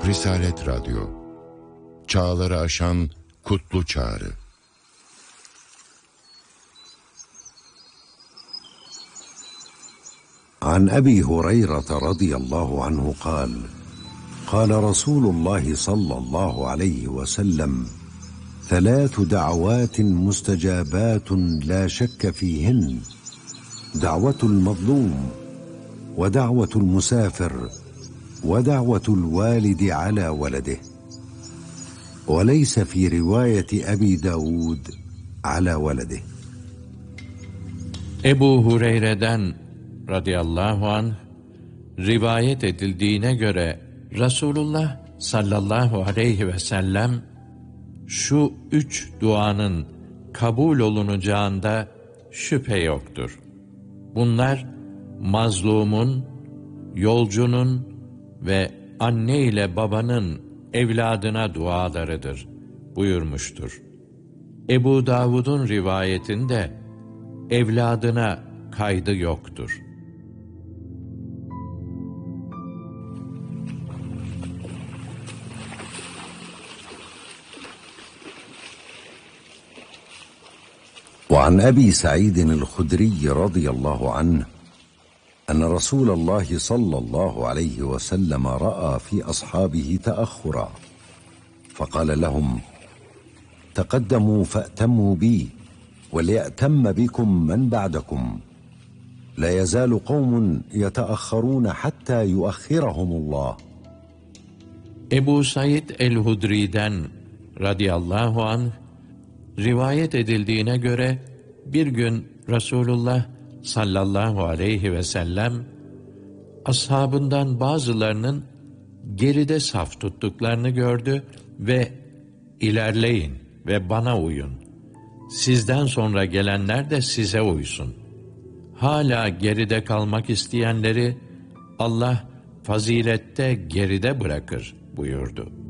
Risalet Radyo, çağları aşan kutlu çağrı. عن أبي هريرة رضي الله عنه قال قال رسول الله صلى الله عليه وسلم ثلاث دعوات مستجابات لا شك فيهن دعوة المظلوم ودعوة المسافر ودعوة الوالد على ولده وليس في رواية أبي داود على ولده. Ebu Hureyre'den radıyallahu anh rivayet edildiğine göre Resulullah sallallahu aleyhi ve sellem şu 3 duanın kabul olunacağında şüphe yoktur. Bunlar mazlumun, yolcunun ve anne ile babanın evladına dualarıdır buyurmuştur. Ebu Davud'un rivayetinde evladına kaydı yoktur. وعن أبي سعيد الخدري رضي الله عنه أن رسول الله صلى الله عليه وسلم رأى في أصحابه تأخرا فقال لهم تقدموا فأتموا بي وليأتم بكم من بعدكم لا يزال قوم يتأخرون حتى يؤخرهم الله. Ebu Said el-Hudri'den radıyallahu anh rivayet edildiğine göre bir gün Resulullah sallallahu aleyhi ve sellem ashabından bazılarının geride saf tuttuklarını gördü ve ilerleyin ve bana uyun. Sizden sonra gelenler de size uysun. Hala geride kalmak isteyenleri Allah fazilette geride bırakır buyurdu.